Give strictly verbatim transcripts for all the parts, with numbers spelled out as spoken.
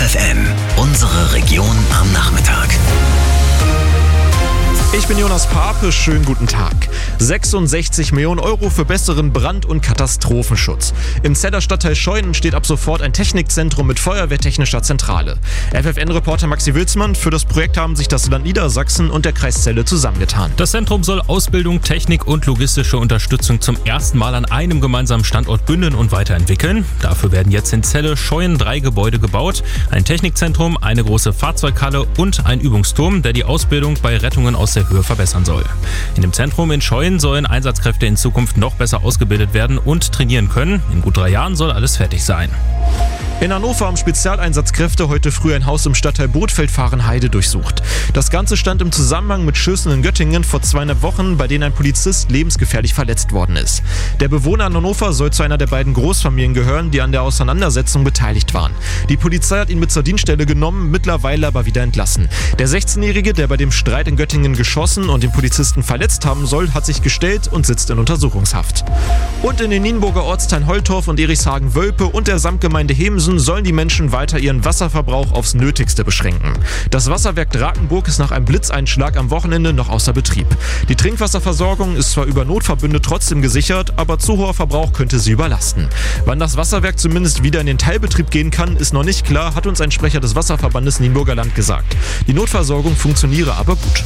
F F M, unsere Region am Nachmittag. Ich bin Jonas Pape, schönen guten Tag. sechsundsechzig Millionen Euro für besseren Brand- und Katastrophenschutz. Im Zedder Stadtteil Scheunen steht ab sofort ein Technikzentrum mit feuerwehrtechnischer Zentrale. F F N-Reporter Maxi Wilsmann, für das Projekt haben sich das Land Niedersachsen und der Kreis Celle zusammengetan. Das Zentrum soll Ausbildung, Technik und logistische Unterstützung zum ersten Mal an einem gemeinsamen Standort bündeln und weiterentwickeln. Dafür werden jetzt in Celle Scheunen drei Gebäude gebaut. Ein Technikzentrum, eine große Fahrzeughalle und ein Übungsturm, der die Ausbildung bei Rettungen aus der Höhe verbessern soll. In dem Zentrum in Scheunen sollen Einsatzkräfte in Zukunft noch besser ausgebildet werden und trainieren können. In gut drei Jahren soll alles fertig sein. In Hannover haben Spezialeinsatzkräfte heute früh ein Haus im Stadtteil Bothfeld-Fahrenheide durchsucht. Das Ganze stand im Zusammenhang mit Schüssen in Göttingen vor zweieinhalb Wochen, bei denen ein Polizist lebensgefährlich verletzt worden ist. Der Bewohner in Hannover soll zu einer der beiden Großfamilien gehören, die an der Auseinandersetzung beteiligt waren. Die Polizei hat ihn mit zur Dienststelle genommen, mittlerweile aber wieder entlassen. Der sechzehnjährige, der bei dem Streit in Göttingen geschossen und den Polizisten verletzt haben soll, hat sich gestellt und sitzt in Untersuchungshaft. Und in den Nienburger Ortsteilen Holtorf und Erichshagen-Wölpe und der Samtgemeinde Hemsen sollen die Menschen weiter ihren Wasserverbrauch aufs Nötigste beschränken. Das Wasserwerk Drakenburg ist nach einem Blitzeinschlag am Wochenende noch außer Betrieb. Die Trinkwasserversorgung ist zwar über Notverbünde trotzdem gesichert, aber zu hoher Verbrauch könnte sie überlasten. Wann das Wasserwerk zumindest wieder in den Teilbetrieb gehen kann, ist noch nicht klar, hat uns ein Sprecher des Wasserverbandes Nienburger Land gesagt. Die Notversorgung funktioniere aber gut.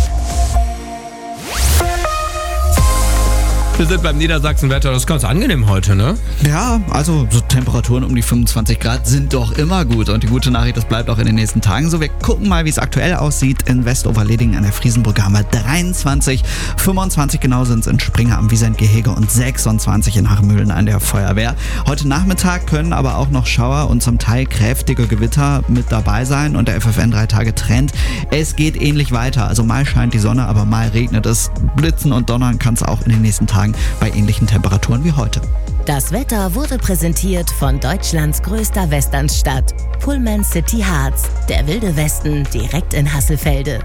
Wir sind beim Niedersachsenwetter, das ist ganz angenehm heute, ne? Ja, also so Temperaturen um die fünfundzwanzig Grad sind doch immer gut. Und die gute Nachricht, das bleibt auch in den nächsten Tagen so. Wir gucken mal, wie es aktuell aussieht. In Westoverledingen an der Friesenbrücke haben wir dreiundzwanzig, fünfundzwanzig genau sind es in Springer am Wiesentgehege und sechsundzwanzig in Hachmühlen an der Feuerwehr. Heute Nachmittag können aber auch noch Schauer und zum Teil kräftige Gewitter mit dabei sein. Und der F F N drei Tage Trend. Es geht ähnlich weiter. Also mal scheint die Sonne, aber mal regnet es. Blitzen und donnern kann es auch in den nächsten Tagen bei ähnlichen Temperaturen wie heute. Das Wetter wurde präsentiert von Deutschlands größter Westernstadt, Pullman City Harz, der wilde Westen direkt in Hasselfelde.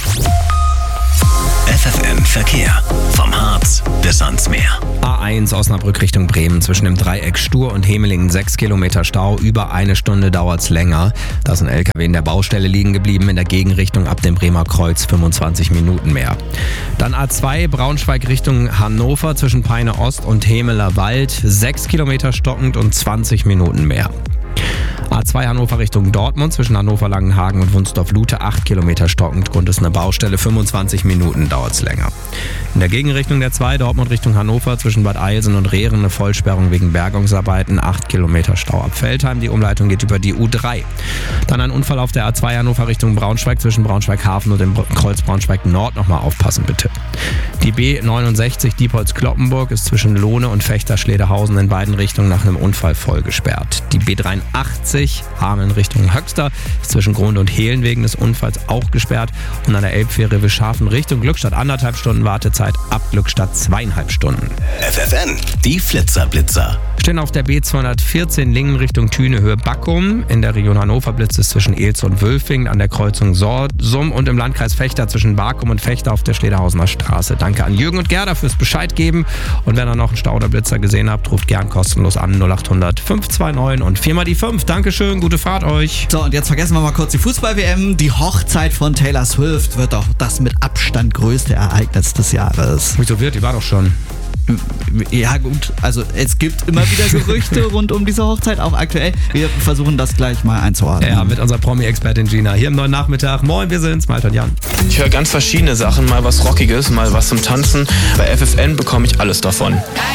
F F M Verkehr. Vom Harz bis ans Meer. A eins Osnabrück Richtung Bremen. Zwischen dem Dreieck Stur und Hemelingen sechs Kilometer Stau. Über eine Stunde dauert's länger. Da ist ein L K W in der Baustelle liegen geblieben. In der Gegenrichtung ab dem Bremer Kreuz fünfundzwanzig Minuten mehr. Dann A zwei Braunschweig Richtung Hannover. Zwischen Peine Ost und Hemeler Wald. sechs Kilometer stockend und zwanzig Minuten mehr. A zwei Hannover Richtung Dortmund, zwischen Hannover-Langenhagen und Wunsdorf-Lute, acht Kilometer stockend. Grund ist eine Baustelle, fünfundzwanzig Minuten dauert es länger. In der Gegenrichtung der zwei Dortmund Richtung Hannover, zwischen Bad Eilsen und Rehren, eine Vollsperrung wegen Bergungsarbeiten, acht Kilometer Stau ab Veltheim. Die Umleitung geht über die U drei. Dann ein Unfall auf der A zwei Hannover Richtung Braunschweig, zwischen Braunschweig-Hafen und dem Kreuz Braunschweig-Nord. Nochmal aufpassen bitte. Die B neunundsechzig Diepholz-Kloppenburg ist zwischen Lohne und Fechter-Schledehausen in beiden Richtungen nach einem Unfall voll gesperrt. Die B dreiundachtzig Hameln Richtung Höxter ist zwischen Grund und Hehlen wegen des Unfalls auch gesperrt. Und an der Elbfähre Wischhafen Richtung Glückstadt anderthalb Stunden Wartezeit, ab Glückstadt zweieinhalb Stunden. F F N, die Flitzer-Blitzer. Stehen auf der B zweihundertvierzehn Lingen Richtung Thüne Höhe Backum. In der Region Hannover blitzt es zwischen Elze und Wülfing an der Kreuzung Sorsum und im Landkreis Fechter zwischen Barkum und Fechter auf der Schlederhausener Straße. Danke an Jürgen und Gerda fürs Bescheid geben. Und wenn ihr noch einen Stau oder Blitzer gesehen habt, ruft gern kostenlos an null acht hundert fünf zwei neun und vier mal die fünf. Dankeschön, gute Fahrt euch. So, und jetzt vergessen wir mal kurz die Fußball-W M. Die Hochzeit von Taylor Swift wird doch das mit Abstand größte Ereignis des Jahres. Wieso wird? Die war doch schon. Ja gut, also es gibt immer wieder Gerüchte rund um diese Hochzeit, auch aktuell. Wir versuchen das gleich mal einzuordnen. Ja, mit unserer Promi-Expertin Gina hier im neuen Nachmittag. Moin, wir sind's, Malte und Jan. Ich höre ganz verschiedene Sachen, mal was Rockiges, mal was zum Tanzen. Bei F F N bekomme ich alles davon.